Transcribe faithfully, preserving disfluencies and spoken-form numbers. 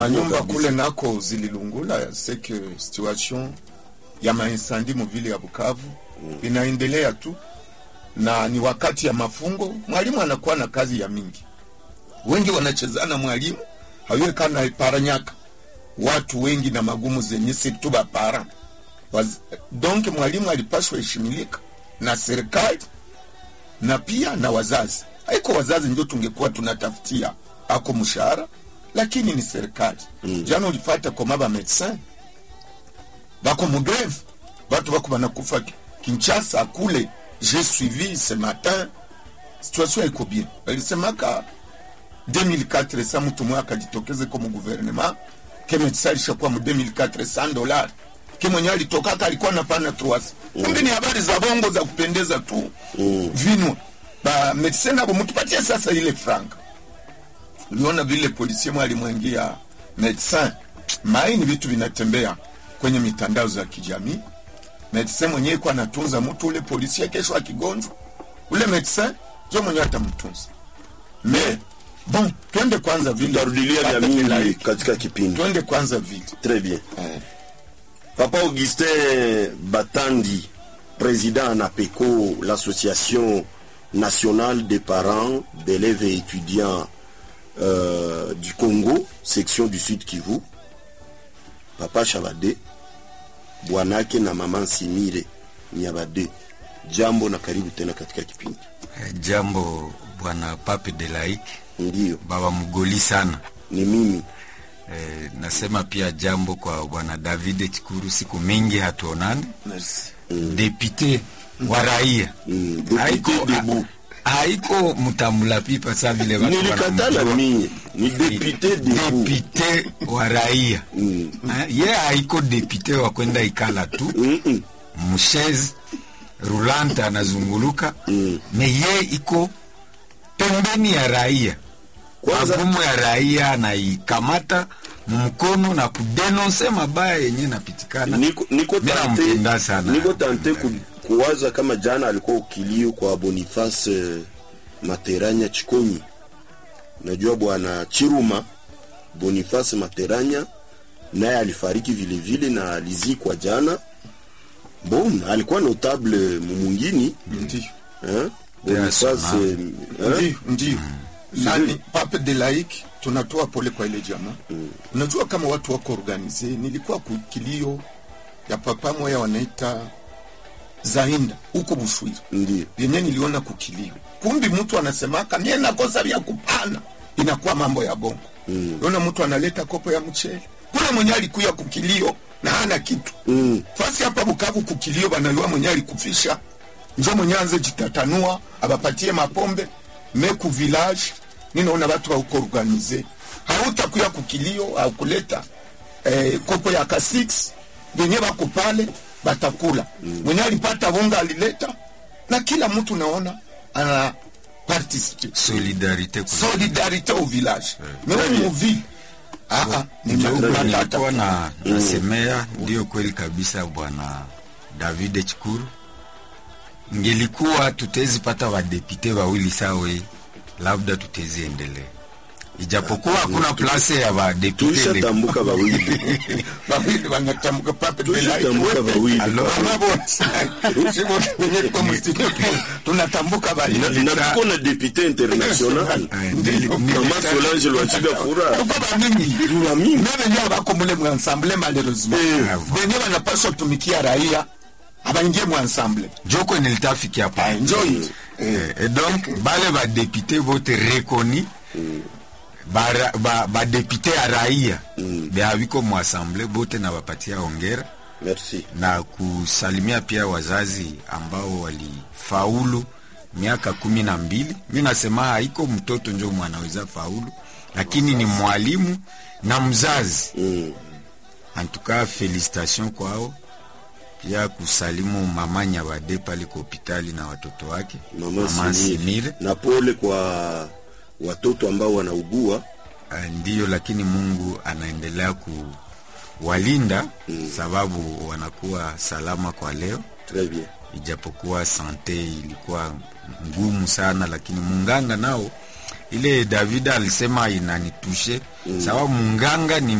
Manyumba kule nako zililungula, c'est que situation ya maincendie mvili ya Bukavu mm. inaendelea tu, na ni wakati ya mafungo. Mwalimu anakuwa na kazi ya mingi, wengi wanachezana mwalimu hawe kana iparanyaka watu wengi na magumu zenye situba para Waz... donc mwalimu alipashwa heshimilika na serikali na pia na wazazi. Haiko wazazi ndio tungekuwa tunatafutia ako mshahara, lakini ni serikali mm. Jana ulifata kwa maba medecin bako mugreve, watu bako banakufa Kinshasa kule. J'ai suivi ce matin, situation iko bien. Walisemaka deux mille quatre cents mtu mmoja akajitokeze kwa gouvernement kama tsalisha kwa deux mille quatre cents dollars kama mwenye alitoka alikuwa anapana trois mm. Kumbe ni habari za bongo za kupendeza tu mm. Vino ba medecin abo mtupatie sasa ile franc. Uliona vile polisi mwa alimwangia medecin, maini vitu vinatembea kwenye mitandao za kijamii. Medecin mwenyewe kwa anatunza mtu ule polisi kesho akigonjwa, ule medecin ndio mwenyewe atamtunza. Mais bon, twende kwanza vile tarudilia ya mingi katika kipindi. Twende kwanza vile. Très bien. Eh. Papa Augustin Batandi, président ANAPECO, l'association nationale des parents d'élèves et étudiants euh, du Congo, section du Sud Kivu. Papa Shabade, bwanake na mama Simire Nyabade. Jambo na karibu tena katika kipindi. Jambo bwana Pape de Laiki. Ndiyo. Baba mgoli sana. Ni mimi. Eh, nasema pia jambo kwa bwana David Chikuru, siku mingi hatuonani. Merci. Mm. Depute mm. wa raia. Mm. Haiko debu. Haiko mutamula pipa sa vile watu nilikatala mimi. Ni depute debu. Depute wa raia. Mm. Ha, ye haiko depute wa kwenda ikala tu. Mm -mm. Mshez Rulanta anazunguluka. Mm. Me ye iko pembeni ya raia. Kwanza magumu ya raia na ikamata mkono na kudenonse mabaya yenye napitikana. Niko niko tante sana. Niko tante ku, kuwaza kama jana alikuwa ukilio kwa Boniface Materanya Chikonyi. Najua bwana Chiruma Boniface Materanya naye alifariki vile vile na alizikwa jana. Bon, alikuwa notable mumungini. Ndio. Eh? Boniface ndio ndio. Nani Pape de Laiki, tunatoa pole kwa ile jamaa. Mm. Unajua kama watu wako organize, nilikuwa kukilio ya papa moya wanaita Zainda huko Bushwiri. Ndio. Yenye niliona kukilio. Kumbi mtu anasemaka mimi nakosa vya kupana, inakuwa mambo ya bongo. Mm. Unaona mtu analeta kopo ya mchele. Kule mwenye alikuya kukilio na hana kitu. Mm. Fasi hapa Bukavu kukilio banaliwa mwenye alikufisha. Njoo mwenye anze jitatanua, abapatie mapombe. Meku village ninaona watu wa uko organize, hautakuya kukilio au kuleta eh, kopo ya ka six wenye wako pale batakula. Mm. Mwenye alipata bonga alileta, na kila mtu naona ana participe. Solidarite solidarite au village. Mewe yeah. Muvi ah ah nilikuwa na nasemea ndio kweli kabisa bwana David Chikuru. Ngelikuwa tutezi pata wadepite wawili sawe, labda tutezi endelea. Ijapokuwa hakuna place ya wadepite. Tushatambuka wawili. Wawili wanatambuka Pape de Laiki. Tushatambuka wawili. Alors tunatambuka wawili. Na tuko na député international. Mama Solange Lwachiga Fura. Baba mimi, tuna mimi. Mimi ndio bako mule mu ensemble malheureusement. Benye wanapaswa tumikia raia. Abangie mu ensemble. Joko nilitafiki hapa. Enjoy. Eh, et donc bale ba député vote reconnu. Mm. ba ba, ba député a raia. Mm. Be haviko mu ensemble vote na wapatia hongera. Merci. Na kusalimia pia wazazi ambao walifaulu miaka kumi na mbili. Mimi nasema haiko mtoto ndio mwanaweza faulu, lakini ni mwalimu na mzazi. Mm. En tout cas félicitations kwao. Pia kusalimu mama Nyabade pale kwa hospitali na watoto wake. Mama, mama Simire. Na pole kwa watoto ambao wanaugua. Ndiyo, lakini Mungu anaendelea kuwalinda mm. sababu wanakuwa salama kwa leo. Très bien. Ijapokuwa sante ilikuwa ngumu sana, lakini munganga nao ile David alisema inanitushe. Mm. Sawa, munganga ni